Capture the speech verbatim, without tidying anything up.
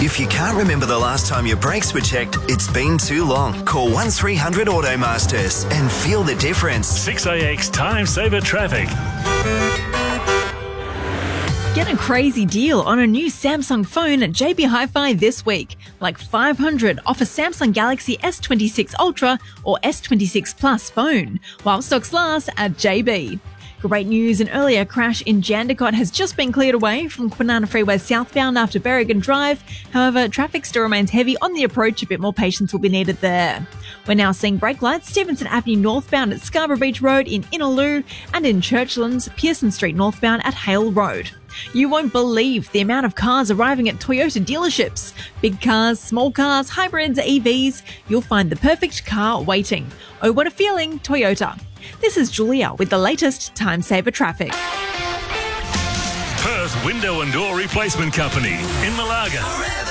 If you can't remember the last time your brakes were checked, it's been too long. Call one three hundred Automasters and feel the difference. six A X Time Saver Traffic. Get a crazy deal on a new Samsung phone at J B Hi-Fi this week. Like five hundred off a Samsung Galaxy S twenty-six Ultra or S twenty-six Plus phone, while stocks last at J B. Great news, an earlier crash in Jandakot has just been cleared away from Kwinana Freeway southbound after Berrigan Drive. However, traffic still remains heavy on the approach. A bit more patience will be needed there. We're now seeing brake lights Stevenson Avenue northbound at Scarborough Beach Road in Innaloo and in Churchlands, Pearson Street northbound at Hale Road. You won't believe the amount of cars arriving at Toyota dealerships. Big cars, small cars, hybrids, E Vs. You'll find the perfect car waiting. Oh, what a feeling, Toyota. This is Julia with the latest Time Saver Traffic. Perth Window and Door Replacement Company in Malaga.